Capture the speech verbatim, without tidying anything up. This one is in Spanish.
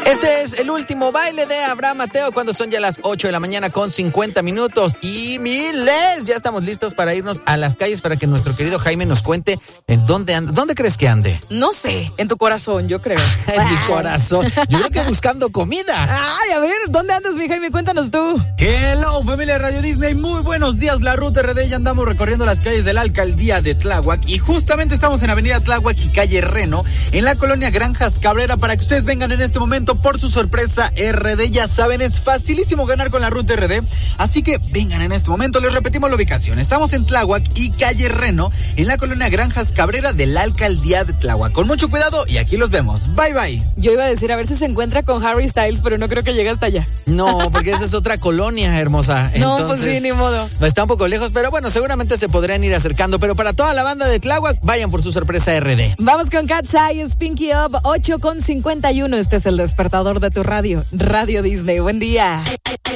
Este es el último baile de Abraham Mateo cuando son ya las ocho de la mañana con cincuenta minutos y miles. Ya estamos listos para irnos a las calles para que nuestro querido Jaime nos cuente en dónde anda. ¿Dónde crees que ande? No sé, en tu corazón, yo creo. En mi corazón. Yo creo que buscando comida. Ay, a ver, ¿dónde andas, mi Jaime? Cuéntanos tú. Hello, familia de Radio Disney. Muy buenos días. La Ruta R D. Ya andamos recorriendo las calles de la alcaldía de Tláhuac y justamente estamos en Avenida Tláhuac y calle Reno, en la colonia Granjas Cabrera, para que ustedes vengan en este momento por su sorpresa R D. Ya saben, es facilísimo ganar con la Ruta R D, así que vengan en este momento. Les repetimos la ubicación. Estamos en Tláhuac y calle Reno, en la colonia Granjas Cabrera de la alcaldía de Tláhuac. Con mucho cuidado y aquí los vemos. Bye, bye. Yo iba a decir a ver si se encuentra con Harry Styles, pero no creo que llegue hasta allá. No, porque esa es otra colonia, hermosa. No, Entonces, pues sí, ni modo. Está un poco lejos, pero bueno, seguramente se podrían ir acercando. Pero para toda la banda de Tláhuac, vayan por su sorpresa R D. Vamos con Cat's Eyes, Pinky Up, ocho con cincuenta y uno. Este es el despertador de tu radio, Radio Disney. Buen día.